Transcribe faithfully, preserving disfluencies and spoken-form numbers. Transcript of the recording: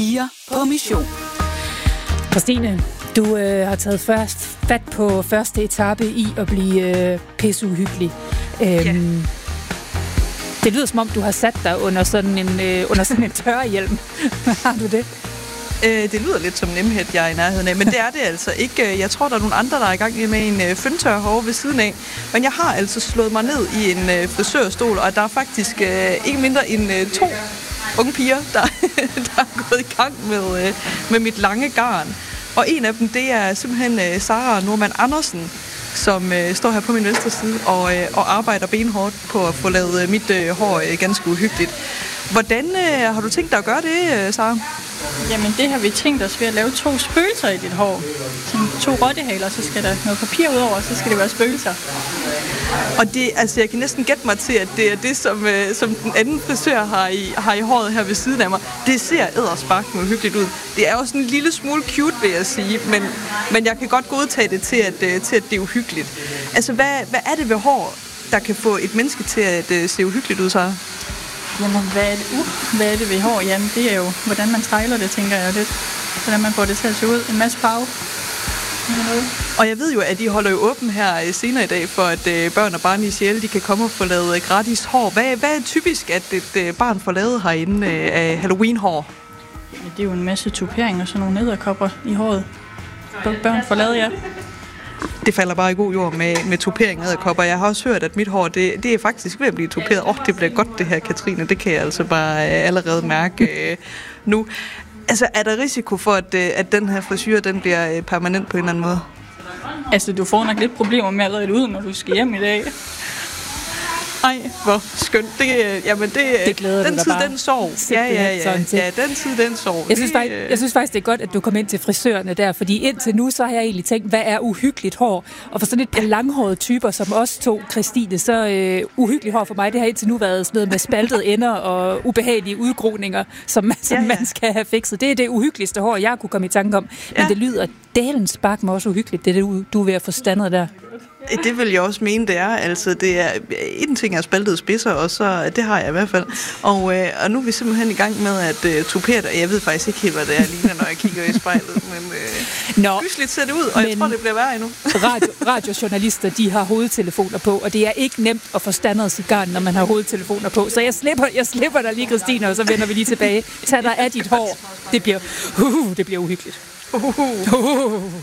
Piger på mission. Christine, du øh, har taget først fat på første etape i at blive øh, pisseuhyggelig. Øhm, Ja. Det lyder som om, du har sat dig under sådan en, øh, under sådan en tørrehjelm. Har du det? Øh, det lyder lidt som Nemhed, jeg er i nærheden af, men det er det altså ikke. Jeg tror, der er nogle andre, der er i gang med en øh, fyndtør herovre ved siden af. Men jeg har altså slået mig ned i en øh, frisørstol, og der er faktisk øh, ikke mindre end øh, to unge piger, der, der er gået i gang med, øh, med mit lange garn. Og en af dem, det er simpelthen øh, Sara Norman Andersen, som øh, står her på min venstre side og, øh, og arbejder benhårdt på at få lavet øh, mit øh, hår øh, ganske uhyggeligt. Hvordan øh, har du tænkt dig at gøre det, øh, Sara? Jamen det har vi tænkt os ved at lave to spøgelser i dit hår. Sådan to rottehaler, så skal der noget papir udover, så skal det være spøgelser. Og det, altså jeg kan næsten gætte mig til, at det er det, som, øh, som den anden frisør har i, har i håret her ved siden af mig. Det ser eddersparkende uhyggeligt ud. Det er jo sådan en lille smule cute, vil jeg sige, men, men jeg kan godt godtage det til, at, øh, til, at det er uhyggeligt. Altså hvad, hvad er det ved hår, der kan få et menneske til at øh, se uhyggeligt ud, Sara? Jamen hvad er det, uh, hvad er det ved hår? Jamen det er jo, hvordan man styler det, tænker jeg lidt. Hvordan man får det til at se ud. En masse farve. Og jeg ved jo, at I holder jo åben her senere i dag, for at øh, børn og barn i sjæle, de kan komme og få lavet gratis hår. Hvad, hvad er typisk, at et øh, barn får lavet herinde øh, af Halloween-hår? Jamen, det er jo en masse tuperinger og sådan nogle edderkopper i håret. Børn får lavet, ja. Det falder bare i god jord med, med tupering af edderkopper. Jeg har også hørt, at mit hår, det, det er faktisk ved at blive tuperet. Åh, oh, det bliver godt det her, Katrine. Det kan jeg altså bare øh, allerede mærke øh, nu. Altså, er der risiko for, at, øh, at den her frisyr, den bliver øh, permanent på en eller anden måde? Altså, du får nok lidt problemer med at redde det ud, når du skal hjem i dag. Ej, hvor skønt. Det, øh, jamen det, Det glæder den du dig tid, bare. den sov. Ja, Simpelthen ja, ja. sådan til. Ja, den tid, den sov. Jeg synes, Det, faktisk, jeg synes faktisk, det er godt, at du kom ind til frisørerne der, fordi indtil nu, så har jeg egentlig tænkt, hvad er uhyggeligt hår? Og for sådan et par langhårede typer, som os to, Christine, så øh, uhyggeligt hår for mig, det har indtil nu været sådan noget med spaltede ender og ubehagelige udgroninger, som, man, som Ja, ja. man skal have fikset. Det er det uhyggeligste hår, jeg kunne komme i tanke om. Men Ja. det lyder dælens spark mig også uhyggeligt, det du, du er ved at få standet der. det vil jeg også mene, det er. Altså, det er en ting er spaltede spidser, og så det har jeg i hvert fald. Og, øh, og nu er vi simpelthen i gang med at øh, tupere det. Jeg ved faktisk ikke helt, hvad det er lige, når jeg kigger i spejlet, men øh, Nå, hyggeligt ser det ud, og jeg tror, det bliver værre endnu. radio, radiojournalister, de har hovedtelefoner på, og det er ikke nemt at få standet sit garn, når man har hovedtelefoner på. Så jeg slipper, jeg slipper dig lige, Christine, og så vender vi lige tilbage. Tag dig af dit hår. Det bliver, uh, det bliver uhyggeligt. Uhuhu. Uh.